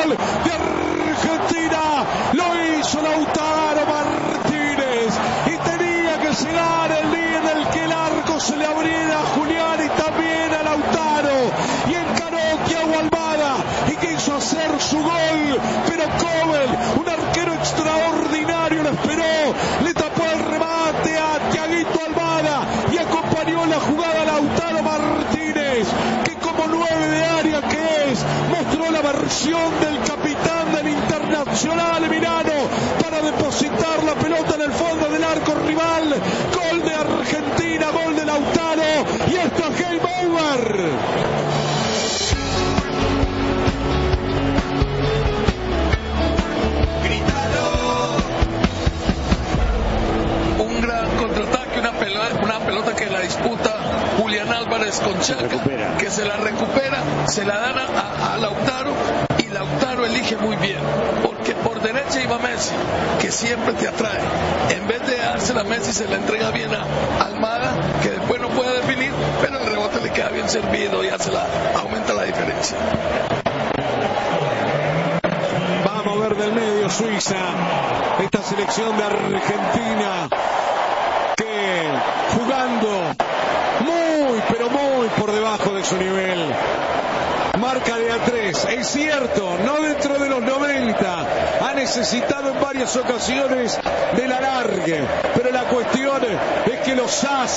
gol de Argentina. Lo hizo Lautaro Martínez y tenía que llegar el día en el que el arco se le abriera a Julián y también a Lautaro, y encaró Thiago Almada y quiso hacer su gol, pero Kobel, un arquero extraordinario, lo esperó, le tapó el remate a Thiaguito Almada y acompañó la jugada a Lautaro Martínez, que como 9 de área que es, mostró la versión del capitán del Internacional Milano para depositar la pelota en el fondo del arco rival. Gol de Argentina, gol de Lautaro, y esto es game over. Un gran contraataque, una pelota que la disputa Julián Álvarez con Chaca, que se la recupera, se la dan a Lautaro, y Lautaro elige muy bien, porque por derecha iba Messi, que siempre te atrae. En vez de dársela a Messi, se la entrega bien a Almada, que después no puede definir, pero el rebote le queda bien servido y aumenta la diferencia. Vamos a ver del medio Suiza, esta selección de Argentina, que jugando muy, pero muy por debajo de su nivel. Marca de A3, es cierto, no dentro de los 90, ha necesitado en varias ocasiones del alargue, pero la cuestión es que los hace